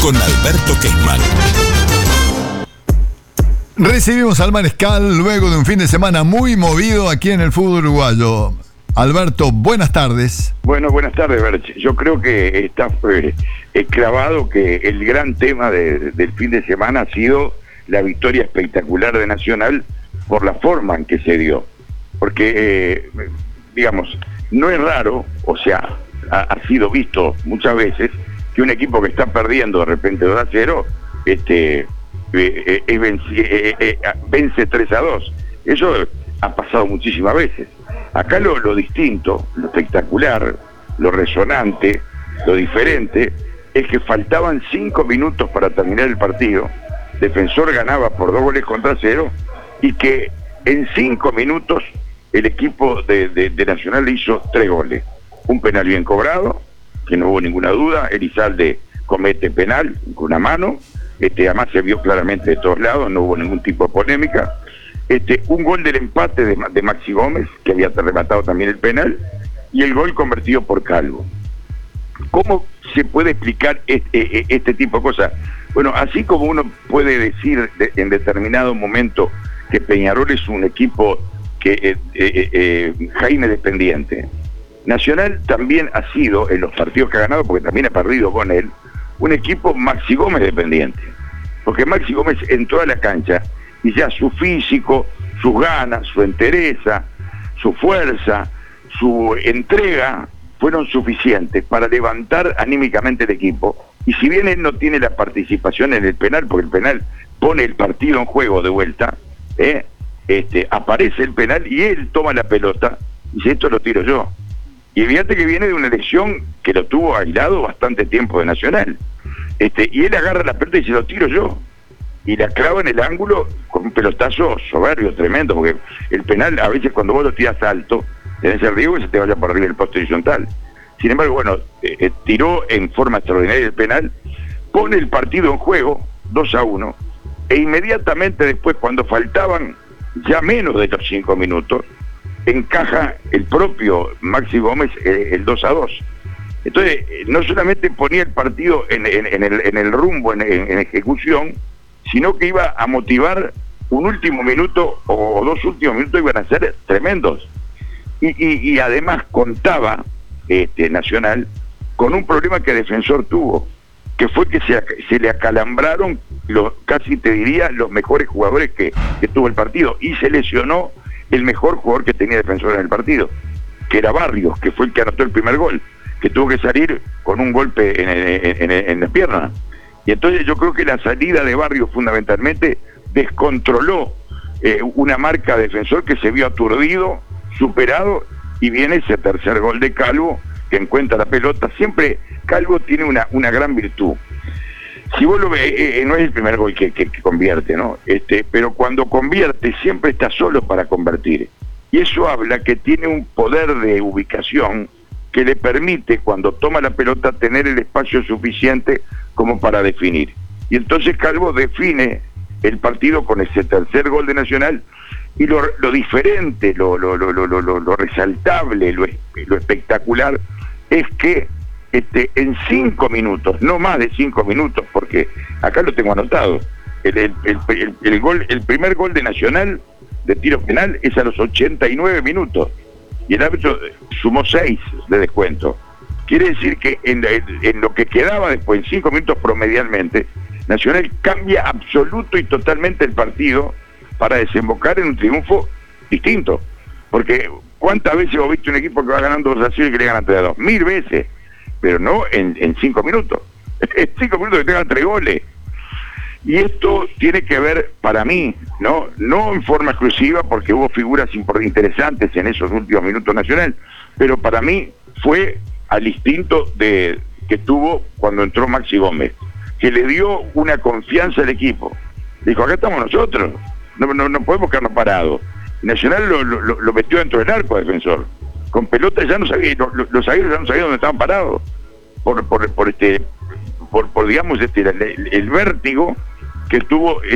con Alberto Kessman. Recibimos al Mariscal luego de un fin de semana muy movido aquí en el fútbol uruguayo. Alberto, buenas tardes. Bueno, buenas tardes, Berch. Yo creo que está clavado que el gran tema del fin de semana ha sido la victoria espectacular de Nacional por la forma en que se dio. Porque, digamos, no es raro, o sea, ha sido visto muchas veces que un equipo que está perdiendo de repente 2-0, vence 3-2. Eso ha pasado muchísimas veces. Acá lo distinto, lo espectacular, lo resonante, lo diferente, es que faltaban 5 minutos para terminar el partido. Defensor ganaba por 2-0 y que en 5 minutos el equipo de Nacional hizo 3 goles. Un penal bien cobrado, que no hubo ninguna duda. Elizalde comete penal con una mano. Además se vio claramente de todos lados, no hubo ningún tipo de polémica. Un gol del empate de Maxi Gómez, que había rematado también el penal, y el gol convertido por Calvo. ¿Cómo se puede explicar este tipo de cosas? Bueno, así como uno puede decir en determinado momento que Peñarol es un equipo que Jaime dependiente, Nacional también ha sido, en los partidos que ha ganado, porque también ha perdido con él, un equipo Maxi Gómez dependiente. Porque Maxi Gómez entró a la cancha y ya su físico, sus ganas, su entereza, su fuerza, su entrega fueron suficientes para levantar anímicamente el equipo. Y si bien él no tiene la participación en el penal, porque el penal pone el partido en juego de vuelta, aparece el penal y él toma la pelota y dice: esto lo tiro yo. Y fíjate que viene de una elección que lo tuvo aislado bastante tiempo de Nacional. Y él agarra la pelota y dice: lo tiro yo. Y la clava en el ángulo con un pelotazo soberbio, tremendo, porque el penal, a veces cuando vos lo tiras alto, tenés el riesgo que se te vaya por arriba el poste horizontal. Sin embargo, bueno, tiró en forma extraordinaria el penal, pone el partido en juego, 2-1, e inmediatamente después, cuando faltaban ya menos de los 5 minutos, encaja el propio Maxi Gómez el 2-2. Entonces, no solamente ponía el partido en el rumbo, en ejecución, sino que iba a motivar un último minuto o 2 últimos minutos, iban a ser tremendos. Y además contaba Nacional con un problema que Defensor tuvo, que fue que se le acalambraron, casi te diría, los mejores jugadores que tuvo el partido, y se lesionó el mejor jugador que tenía Defensor en el partido, que era Barrios, que fue el que anotó el primer gol, que tuvo que salir con un golpe en la pierna. Y entonces yo creo que la salida de Barrios fundamentalmente descontroló una marca Defensor que se vio aturdido, superado, y viene ese tercer gol de Calvo, que encuentra la pelota. Siempre Calvo tiene una gran virtud. Si vos lo ves, no es el primer gol que convierte, ¿no? Pero cuando convierte siempre está solo para convertir. Y eso habla que tiene un poder de ubicación que le permite, cuando toma la pelota, tener el espacio suficiente como para definir. Y entonces Calvo define el partido con ese tercer gol de Nacional, y lo diferente, lo resaltable, lo espectacular, es que en 5 minutos, no más de 5 minutos, porque acá lo tengo anotado, el primer gol de Nacional de tiro penal es a los 89 minutos, y el árbitro sumó 6 de descuento. Quiere decir que en lo que quedaba después, en 5 minutos promedialmente, Nacional cambia absoluto y totalmente el partido para desembocar en un triunfo distinto. Porque ¿cuántas veces vos viste un equipo que va ganando 2-0 y que le gana 3-2? 1000 veces, pero no en 5 minutos. En 5 minutos que te ganan 3 goles. Y esto tiene que ver, para mí, no en forma exclusiva, porque hubo figuras interesantes en esos últimos minutos Nacional, pero para mí fue al instinto que tuvo cuando entró Maxi Gómez, que le dio una confianza al equipo. Dijo: acá estamos nosotros, no podemos quedarnos parados. Nacional lo metió dentro del arco a Defensor. Con pelota ya no sabía, los zagueros ya no sabían dónde estaban parados. Por digamos, el vértigo que tuvo